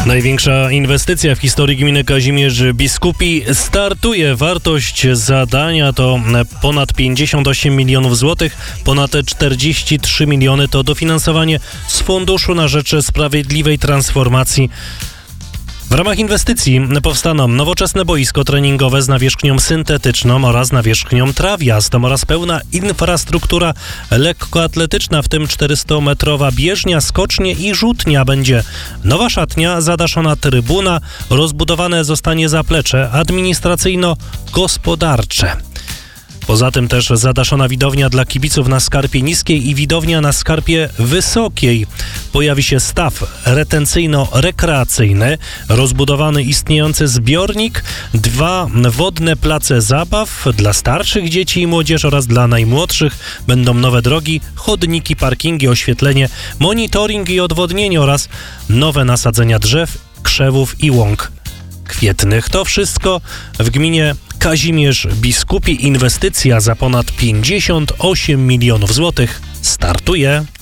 Największa inwestycja w historii gminy Kazimierz Biskupi startuje. Wartość zadania to ponad 58 milionów złotych, ponad 43 miliony to dofinansowanie z Funduszu na rzecz Sprawiedliwej Transformacji. W ramach inwestycji powstaną nowoczesne boisko treningowe z nawierzchnią syntetyczną oraz nawierzchnią trawiastą oraz pełna infrastruktura lekkoatletyczna, w tym 400-metrowa bieżnia, skocznie i rzutnia. Będzie nowa szatnia, zadaszona trybuna, rozbudowane zostanie zaplecze administracyjno-gospodarcze. Poza tym też zadaszona widownia dla kibiców na Skarpie Niskiej i widownia na Skarpie Wysokiej. Pojawi się staw retencyjno-rekreacyjny, rozbudowany istniejący zbiornik, 2 wodne place zabaw dla starszych dzieci i młodzieży oraz dla najmłodszych. Będą nowe drogi, chodniki, parkingi, oświetlenie, monitoring i odwodnienie oraz nowe nasadzenia drzew, krzewów i łąk kwietnych. To wszystko w gminie Kazimierz Biskupi. Inwestycja za ponad 58 milionów złotych startuje.